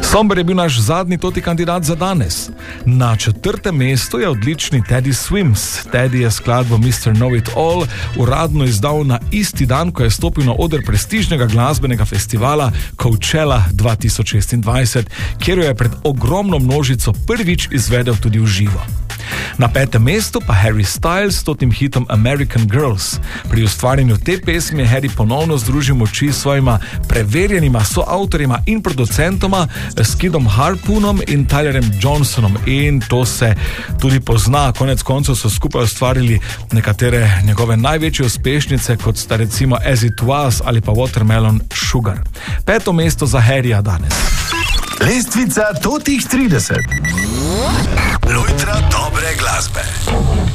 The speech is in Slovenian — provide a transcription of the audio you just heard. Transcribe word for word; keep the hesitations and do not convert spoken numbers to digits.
Somber je bil naš zadnji toti kandidat za danes. Na četrtem mestu je odlični Teddy Swims. Teddy je skladbo mister Know It All uradno izdal na isti dan, ko je stopil na oder prestižnega glasbenega festivala Coachella dva tisoč šestindvajset, kjer jo je pred ogromno množico prvič izvedel tudi v živo. Na petem mestu pa Harry Styles s totim hitom American Girls. Pri ustvarjanju te pesmi je Harry ponovno združil moči s svojima preverjenima soavtorima in producentoma Skidom Harpoonom in Tylerem Johnsonom, in to se tudi pozna. Konec koncev so skupaj ustvarili nekatere njegove največje uspešnice, kot sta recimo As It Was ali pa Watermelon Sugar. Peto mesto za Harryja danes. Lestvica totih trideset. Lojtra dobre glasbe.